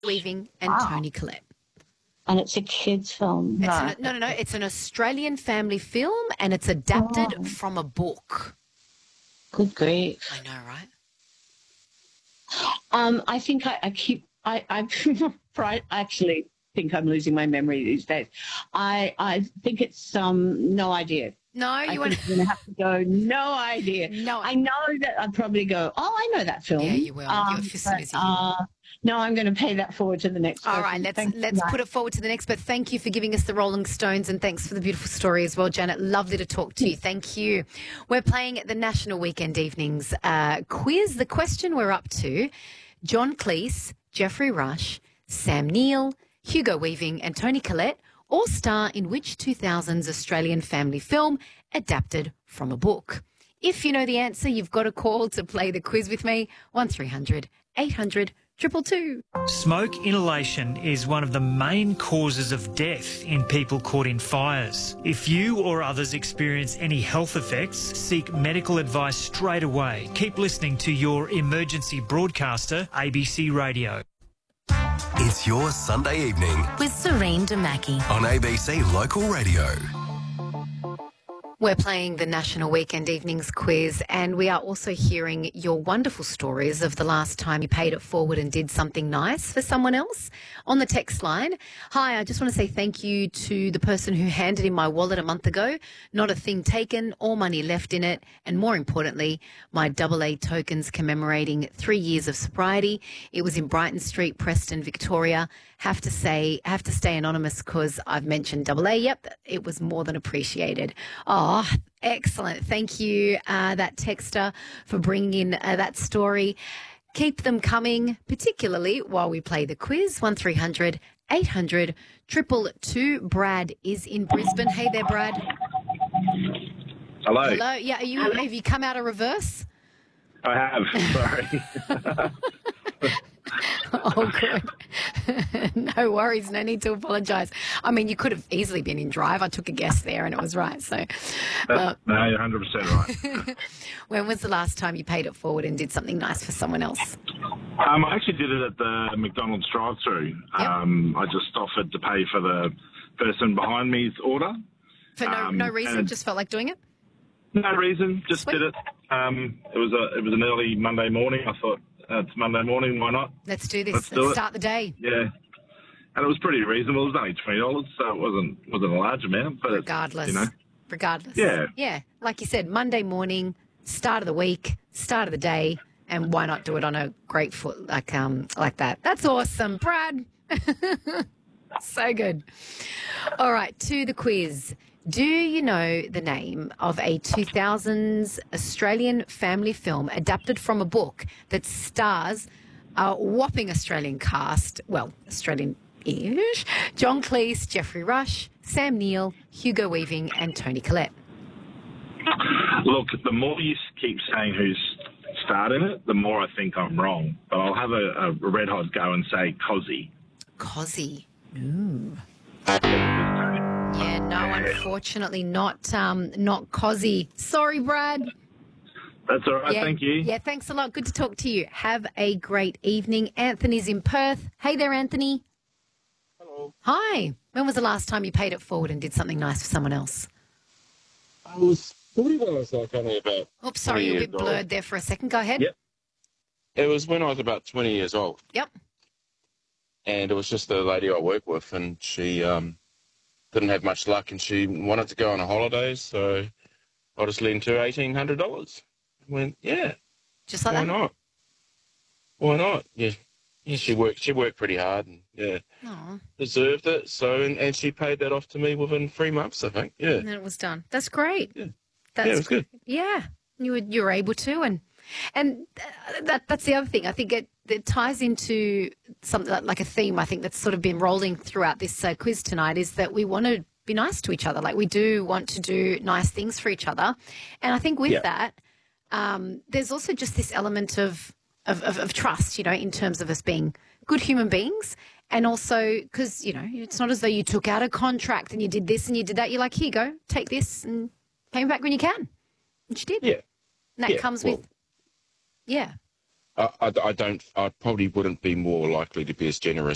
Weaving and Wow. Tony Collette. And it's a kids' film. No. It's an Australian family film, and it's adapted Oh. from a book. Good grief. I know, right? I think I actually think I'm losing my memory these days. I think it's no idea. No, I you think want I'm going to have to go, no idea. No. I know that I'd probably go, oh, I know that film. Yeah, you will. You're But, no, I'm going to pay that forward to the next person. All right, let's put it forward to the next. But thank you for giving us the Rolling Stones, and thanks for the beautiful story as well, Janet. Lovely to talk to you. Thank you. We're playing at the National Weekend Evenings quiz. The question we're up to: John Cleese, Geoffrey Rush, Sam Neill, Hugo Weaving, and Tony Collette all star in which 2000s Australian family film adapted from a book? If you know the answer, you've got a call to play the quiz with me. 1300 800 222. Smoke inhalation is one of the main causes of death in people caught in fires. If you or others experience any health effects, seek medical advice straight away. Keep listening to your emergency broadcaster, ABC Radio. It's your Sunday evening with Serene Damaki on ABC Local Radio. We're playing the National Weekend Evenings quiz, and we are also hearing your wonderful stories of the last time you paid it forward and did something nice for someone else. On the text line, hi, I just want to say thank you to the person who handed in my wallet a month ago. Not a thing taken, all money left in it, and more importantly, my AA tokens commemorating 3 years of sobriety. It was in Brighton Street, Preston, Victoria. Have to stay anonymous because I've mentioned AA. Yep, it was more than appreciated. Oh, excellent. Thank you, that texter, for bringing in that story. Keep them coming, particularly while we play the quiz. 1300 800 222. Brad is in Brisbane. Hey there, Brad. Hello. Hello. Yeah, have you come out of reverse? I have. Sorry. Oh, good. No worries. No need to apologise. I mean, you could have easily been in drive. I took a guess there and it was right. So, no, you're 100% right. When was the last time you paid it forward and did something nice for someone else? I actually did it at the McDonald's drive-through. Yep. I just offered to pay for the person behind me's order. For no reason? Just felt like doing it? No reason. Just Sweet. did it. It was an early Monday morning. I thought, it's Monday morning, why not? Let's do this. Let's start the day. Yeah. And it was pretty reasonable. It was only $20, so it wasn't a large amount. But Regardless. Regardless. Yeah. Yeah. Like you said, Monday morning, start of the week, start of the day, and why not do it on a great foot like that? That's awesome, Brad. So good. All right, to the quiz. Do you know the name of a 2000s Australian family film adapted from a book that stars a whopping Australian cast, well, Australian-ish, John Cleese, Geoffrey Rush, Sam Neill, Hugo Weaving and Tony Collette? Look, the more you keep saying who's starred in it, the more I think I'm wrong. But I'll have a red hot go and say Cozzy. Cozzy. Ooh. Yeah, no, unfortunately not Cozzy. Sorry, Brad. That's all right, thank you. Yeah, thanks a lot. Good to talk to you. Have a great evening. Anthony's in Perth. Hey there, Anthony. Hello. Hi. When was the last time you paid it forward and did something nice for someone else? I was probably when I was only about. Oops, sorry, you're a bit blurred there for a second. Go ahead. Yep. It was when I was about 20 years old. Yep. And it was just a lady I work with, and she didn't have much luck, and she wanted to go on a holiday, so I just lent her $1,800. Went, yeah. Just like why that? not? Why not? Yeah. Yeah, she worked pretty hard, and yeah, deserved it. So, and she paid that off to me within 3 months, I think. Yeah. And then it was done. That's great. Yeah. That's it was good. Yeah, you were able to, and that's the other thing. I think it ties into something like a theme. I think that's sort of been rolling throughout this quiz tonight is that we want to be nice to each other. Like we do want to do nice things for each other, and I think with that, there's also just this element of trust, in terms of us being good human beings. And also because, it's not as though you took out a contract and you did this and you did that. You're like, here you go, take this and pay me back when you can. And she did. Yeah. And that comes with, I probably wouldn't be more likely to be as generous